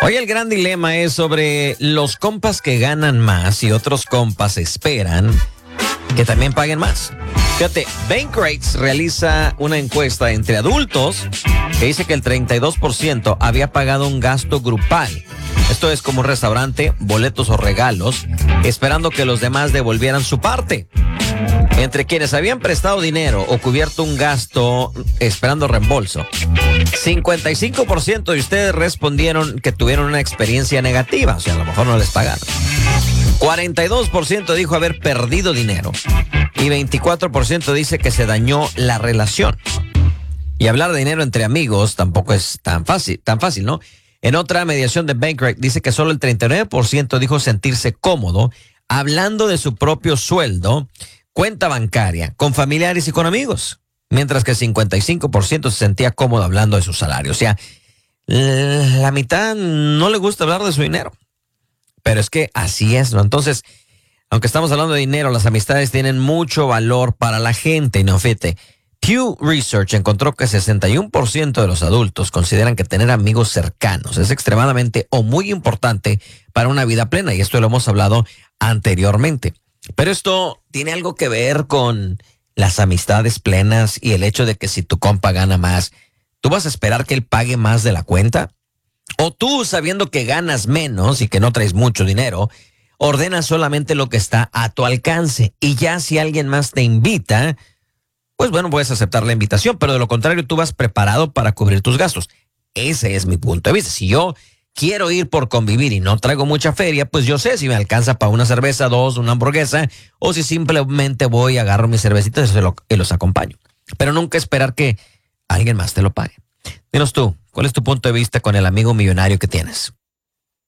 Hoy el gran dilema es sobre los compas que ganan más y otros compas esperan que también paguen más. Fíjate, Bankrates realiza una encuesta entre adultos que dice que el 32% había pagado un gasto grupal. Esto es como un restaurante, boletos o regalos, esperando que los demás devolvieran su parte. Entre quienes habían prestado dinero o cubierto un gasto esperando reembolso, 55% de ustedes respondieron que tuvieron una experiencia negativa, o sea, a lo mejor no les pagaron. 42% dijo haber perdido dinero y 24% dice que se dañó la relación. Y hablar de dinero entre amigos tampoco es tan fácil, ¿no? En otra mediación de Bankrate dice que solo el 39% dijo sentirse cómodo hablando de su propio sueldo, cuenta bancaria, con familiares y con amigos, mientras que el 55% se sentía cómodo hablando de su salario. O sea, la mitad no le gusta hablar de su dinero. Pero es que así es, ¿no? Entonces, aunque estamos hablando de dinero, las amistades tienen mucho valor para la gente, ¿no? Fíjate, Pew Research encontró que 61% de los adultos consideran que tener amigos cercanos es extremadamente o muy importante para una vida plena, y esto lo hemos hablado anteriormente. Pero esto tiene algo que ver con las amistades plenas y el hecho de que si tu compa gana más, ¿tú vas a esperar que él pague más de la cuenta? ¿O tú, sabiendo que ganas menos y que no traes mucho dinero, ordenas solamente lo que está a tu alcance? Y ya si alguien más te invita, pues bueno, puedes aceptar la invitación, pero de lo contrario tú vas preparado para cubrir tus gastos. Ese es mi punto de vista. Si yo quiero ir por convivir y no traigo mucha feria, pues yo sé si me alcanza para una cerveza, dos, una hamburguesa, o si simplemente voy, agarro mis cervecitas y los acompaño. Pero nunca esperar que alguien más te lo pague. Dinos tú, ¿cuál es tu punto de vista con el amigo millonario que tienes?